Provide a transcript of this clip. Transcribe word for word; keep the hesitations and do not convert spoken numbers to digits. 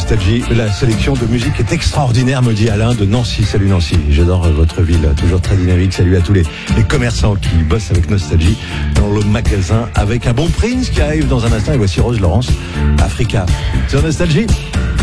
Nostalgie. La sélection de musique est extraordinaire, me dit Alain de Nancy. Salut Nancy, j'adore votre ville, toujours très dynamique. Salut à tous les, les commerçants qui bossent avec Nostalgie dans le magasin avec un bon Prince qui arrive dans un instant. Et voici Rose Laurence, Africa, sur Nostalgie.